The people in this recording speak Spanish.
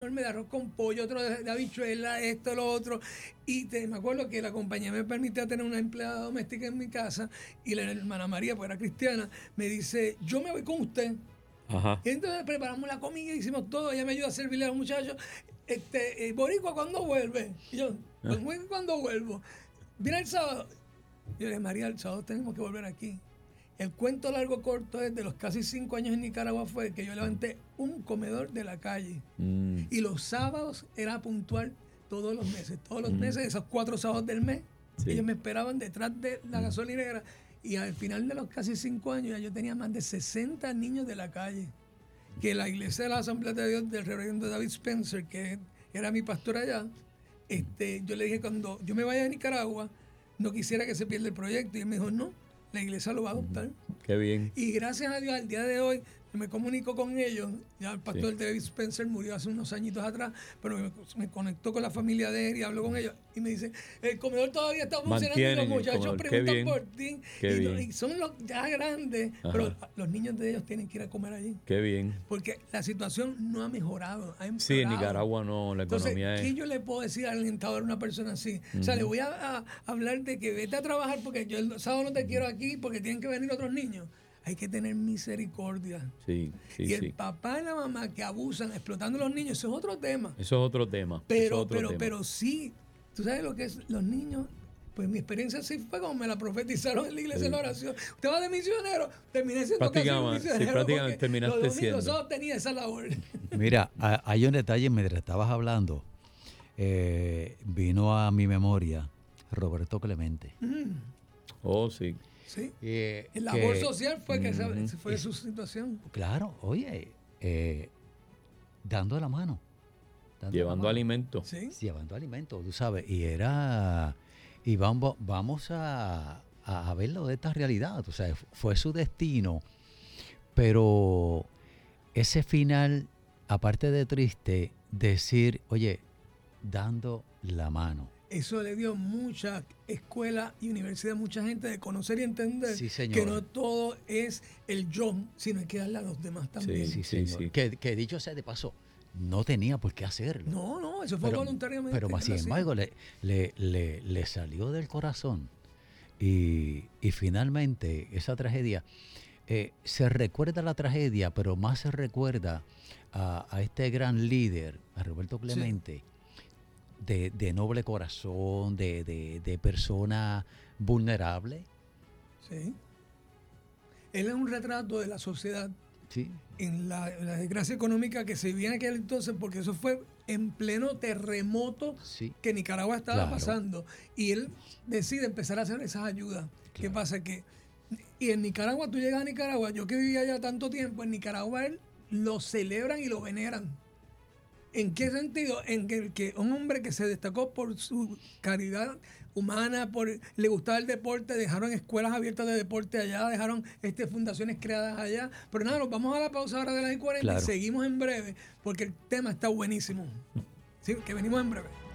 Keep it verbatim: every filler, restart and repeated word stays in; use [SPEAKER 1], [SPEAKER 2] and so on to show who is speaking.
[SPEAKER 1] uniforme de arroz con pollo, otro de, de habichuela, esto, lo otro. Y te, me acuerdo que la compañía me permitía tener una empleada doméstica en mi casa y la hermana María, pues era cristiana, me dice, yo me voy con usted.
[SPEAKER 2] Ajá.
[SPEAKER 1] Y entonces preparamos la comida, hicimos todo, ella me ayuda a servirle a los muchachos. Este, eh, Boricua, ¿cuándo vuelve? Y yo, pues muy ¿cuándo vuelvo? Viene el sábado. Yo le dije, María, el sábado tenemos que volver aquí. El cuento largo corto es de los casi cinco años en Nicaragua fue que yo levanté un comedor de la calle.
[SPEAKER 2] Mm.
[SPEAKER 1] Y los sábados era puntual todos los meses. Todos los
[SPEAKER 2] Mm.
[SPEAKER 1] meses, esos cuatro sábados del mes,
[SPEAKER 2] Sí.
[SPEAKER 1] ellos me esperaban detrás de la gasolinera. Y al final de los casi cinco años ya yo tenía más de sesenta niños de la calle. Que la iglesia de la Asamblea de Dios del reverendo David Spencer, que era mi pastor allá, este, yo le dije, cuando yo me vaya a Nicaragua, no quisiera que se pierda el proyecto. Y él me dijo, no, la iglesia lo va a adoptar.
[SPEAKER 2] Qué bien.
[SPEAKER 1] Y gracias a Dios, al día de hoy, me comunico con ellos. Ya el pastor
[SPEAKER 2] Sí.
[SPEAKER 1] David Spencer murió hace unos añitos atrás, pero me, me conectó con la familia de él y habló con ellos. Y me dice, el comedor todavía está funcionando y
[SPEAKER 2] Mantienen
[SPEAKER 1] los
[SPEAKER 2] el
[SPEAKER 1] muchachos
[SPEAKER 2] comedor. Qué
[SPEAKER 1] preguntan
[SPEAKER 2] bien.
[SPEAKER 1] por ti.
[SPEAKER 2] Qué
[SPEAKER 1] Y, lo-
[SPEAKER 2] bien.
[SPEAKER 1] y son los ya grandes,
[SPEAKER 2] Ajá.
[SPEAKER 1] pero los niños de ellos tienen que ir a comer allí.
[SPEAKER 2] Qué bien.
[SPEAKER 1] Porque la situación no ha mejorado, ha empeorado.
[SPEAKER 2] Sí, en Nicaragua no, la
[SPEAKER 1] Entonces,
[SPEAKER 2] economía
[SPEAKER 1] ¿qué
[SPEAKER 2] es...
[SPEAKER 1] yo le puedo decir al alentador a una persona así? O sea, le voy a, a hablar de que vete a trabajar porque yo el sábado no te quiero aquí porque tienen que venir otros niños. Hay que tener misericordia.
[SPEAKER 2] Sí, sí,
[SPEAKER 1] y el
[SPEAKER 2] sí.
[SPEAKER 1] papá y la mamá que abusan explotando a los niños, eso es otro tema.
[SPEAKER 2] Eso es otro tema. Eso es
[SPEAKER 1] Pero,
[SPEAKER 2] otro
[SPEAKER 1] pero,
[SPEAKER 2] tema.
[SPEAKER 1] pero sí, tú sabes lo que es los niños. Pues mi experiencia sí fue como me la profetizaron en la iglesia de la oración. Usted va de misionero, terminé siendo casi un
[SPEAKER 2] Prácticamente, sí,
[SPEAKER 1] misionero.
[SPEAKER 2] prácticamente
[SPEAKER 1] porque
[SPEAKER 2] terminaste
[SPEAKER 1] los domingos
[SPEAKER 2] siendo.
[SPEAKER 1] solo tenía esa labor.
[SPEAKER 3] Mira, ha- hay un detalle mientras estabas hablando. eh, vino a mi memoria Roberto Clemente.
[SPEAKER 2] Oh, sí.
[SPEAKER 1] Sí.
[SPEAKER 3] Eh,
[SPEAKER 1] El
[SPEAKER 3] que-
[SPEAKER 1] labor social fue que
[SPEAKER 2] Ujú.
[SPEAKER 1] esa- fue su situación.
[SPEAKER 3] Claro, oye, eh, dando la mano. dando la
[SPEAKER 2] Llevando
[SPEAKER 3] mano.
[SPEAKER 2] alimentos.
[SPEAKER 1] Sí.
[SPEAKER 3] Llevando alimentos, tú sabes. Y era. Y vamos, vamos a, a verlo de esta realidad. O sea, fue su destino. Pero ese final, aparte de triste, decir, oye, dando la mano.
[SPEAKER 1] Eso le dio mucha escuela y universidad, mucha gente de conocer y entender
[SPEAKER 3] Sí, señor.
[SPEAKER 1] que no todo es el yo, sino hay que darle a los demás también.
[SPEAKER 2] Sí,
[SPEAKER 3] Sí,
[SPEAKER 2] sí,
[SPEAKER 3] señor.
[SPEAKER 2] sí.
[SPEAKER 3] Que, que dicho sea de paso, no tenía por qué hacerlo.
[SPEAKER 1] No, no, eso fue
[SPEAKER 3] pero,
[SPEAKER 1] voluntariamente.
[SPEAKER 3] pero más sin
[SPEAKER 1] él lo hacía.
[SPEAKER 3] embargo, le, le, le, le salió del corazón. Y, y finalmente, esa tragedia, eh, se recuerda la tragedia, pero más se recuerda a, a este gran líder, a Roberto Clemente, de, de noble corazón, de, de, de persona vulnerable.
[SPEAKER 1] Sí. Él es un retrato de la sociedad
[SPEAKER 3] Sí.
[SPEAKER 1] en la, en la desgracia económica que se vivía en aquel entonces, porque eso fue en pleno terremoto
[SPEAKER 3] Sí.
[SPEAKER 1] que Nicaragua estaba
[SPEAKER 3] Claro.
[SPEAKER 1] pasando. Y él decide empezar a hacer esas ayudas. ¿Qué
[SPEAKER 3] Claro.
[SPEAKER 1] pasa? Que y en Nicaragua, tú llegas a Nicaragua, yo que vivía allá tanto tiempo, en Nicaragua él lo celebran y lo veneran. ¿En qué sentido? En que, que un hombre que se destacó por su caridad humana, por le gustaba el deporte, dejaron escuelas abiertas de deporte allá, dejaron este, fundaciones creadas allá. Pero nada, nos vamos a la pausa ahora de las cuarenta
[SPEAKER 3] Claro.
[SPEAKER 1] y seguimos en breve, porque el tema está buenísimo. Sí, que venimos en breve.